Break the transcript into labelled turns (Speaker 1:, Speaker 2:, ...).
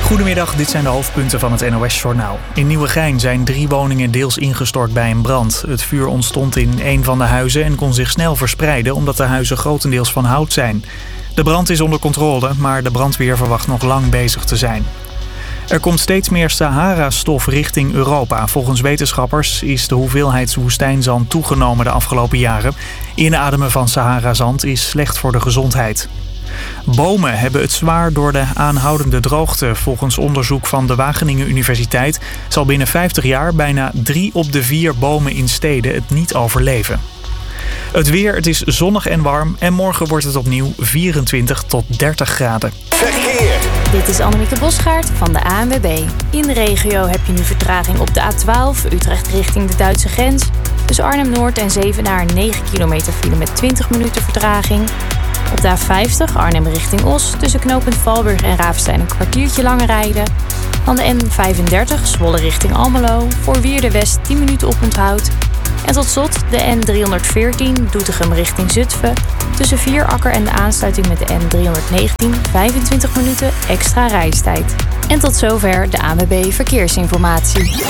Speaker 1: Goedemiddag, dit zijn de hoofdpunten van het NOS-journaal. In Nieuwegein zijn 3 woningen deels ingestort bij een brand. Het vuur ontstond in een van de huizen en kon zich snel verspreiden omdat de huizen grotendeels van hout zijn. De brand is onder controle, maar de brandweer verwacht nog lang bezig te zijn. Er komt steeds meer Sahara-stof richting Europa. Volgens wetenschappers is de hoeveelheid woestijnzand toegenomen de afgelopen jaren. Inademen van Sahara-zand is slecht voor de gezondheid. Bomen hebben het zwaar door de aanhoudende droogte. Volgens onderzoek van de Wageningen Universiteit zal binnen 50 jaar bijna 3 op de 4 bomen in steden het niet overleven. Het weer, het is zonnig en warm en morgen wordt het opnieuw 24 tot 30 graden.
Speaker 2: Verkeer.
Speaker 3: Dit is Annemieke Bosgaard van de ANWB. In de regio heb je nu vertraging op de A12, Utrecht richting de Duitse grens. Tussen Arnhem-Noord en Zevenaar 9 kilometer file met 20 minuten vertraging. Op de A50 Arnhem richting Os, tussen knooppunt Valburg en Raafstein een kwartiertje langer rijden. Dan de N35 Zwolle richting Almelo, voor Wierde West 10 minuten oponthoud. En tot slot de N314 Doetinchem richting Zutphen. Tussen Vierakker en de aansluiting met de N319 25 minuten extra reistijd. En tot zover de ANWB Verkeersinformatie.